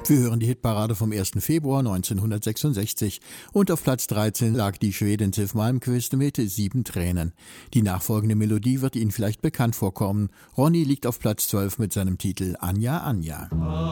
Wir hören die Hitparade vom 1. Februar 1966 und auf Platz 13 lag die Schwedin Siw Malmkvist mit 7 Tränen. Die nachfolgende Melodie wird Ihnen vielleicht bekannt vorkommen. Ronny liegt auf Platz 12 mit seinem Titel Anja Anja.